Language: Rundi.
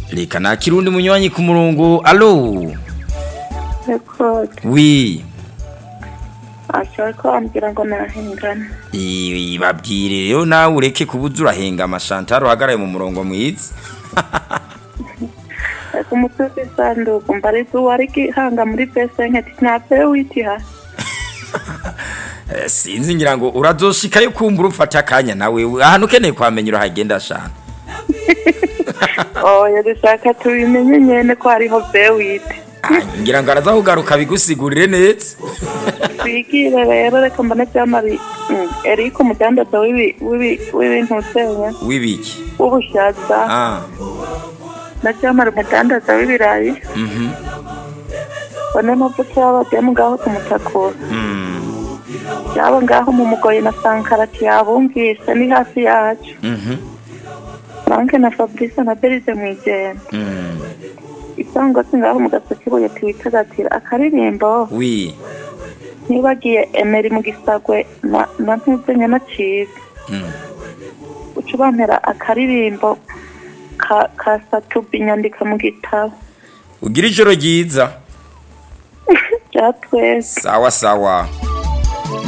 Reka na kirundi munywanyi ku murongo. Allo. Record. Oui. Ashaka ambira ngo nahengana. Babwire rero nawe ureke kubuza urahenga amashantaro hagaraye mu murongo mwiza. Eko mutuzi sanduku mbari wari gihanga muri pesa nkati nape witiha. Sinzi ngira ngo urazoshika yo kumbura ufata akanya nawe ahantu keneye kwamenya urahagenda shana. Yadishaka tubimenye nyene ko hariho bewite. Ngira ngo araza kugaruka bigusigurire neza. Bigire rero reka mbone byamari Eriko mudandaza w'ibintu usenya. Wibiki? Ubushaza. Na byamari mudandaza w'ibirayi. Bone mavuta y'abajya ngaho kumutakura. Yaba ngaho mu mugoyi na Sankara cyabumvise ni hafi yacu. Banke na Fabrice na Berize mwijene. Isango singaho mu gasokiboye twitagatira akaririmbo. Oui. Nibagiye Emery mu gisagwe na ntuzenya na Chief. Ucubantera akaririmbo ka Satubi nyandika mu gitabo. Ugira ijoro ryiza. Cyatwese. Sawa sawa.